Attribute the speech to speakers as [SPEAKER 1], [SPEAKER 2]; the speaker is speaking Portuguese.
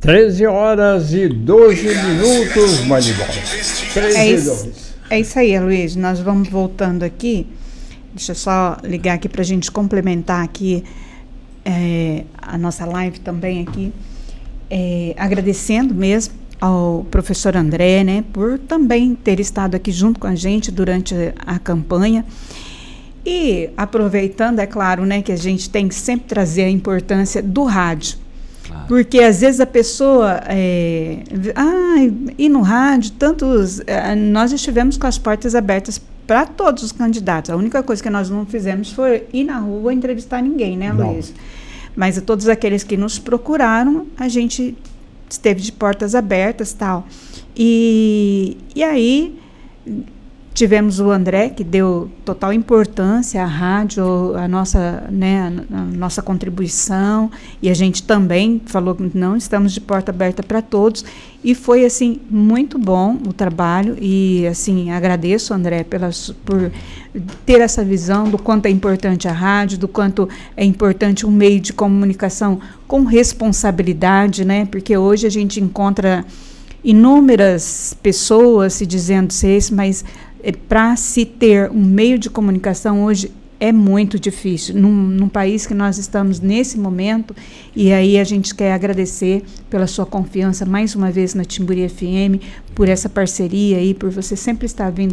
[SPEAKER 1] 13h12, Maribel. 13h12.
[SPEAKER 2] É isso aí, Aloysio. Nós vamos voltando aqui. Deixa eu só ligar aqui para a gente complementar aqui a nossa live também aqui. Agradecendo mesmo ao professor André, né, por também ter estado aqui junto com a gente durante a campanha. E aproveitando, é claro, né, que a gente tem que sempre trazer a importância do rádio. Claro. Porque às vezes a pessoa e no rádio, nós estivemos com as portas abertas para todos os candidatos. A única coisa que nós não fizemos foi ir na rua entrevistar ninguém, né, Luiz? Mas a todos aqueles que nos procuraram, a gente esteve de portas abertas, tal. E aí tivemos o André, que deu total importância à rádio, a nossa contribuição, e a gente também falou que não estamos de porta aberta para todos, e foi, assim, muito bom o trabalho, e, assim, agradeço, André, por ter essa visão do quanto é importante a rádio, do quanto é importante um meio de comunicação com responsabilidade, né, porque hoje a gente encontra inúmeras pessoas se dizendo ser esse, mas para se ter um meio de comunicação hoje é muito difícil, num país que nós estamos nesse momento, e aí a gente quer agradecer pela sua confiança mais uma vez na Timburi FM, por essa parceria aí, por você sempre estar vindo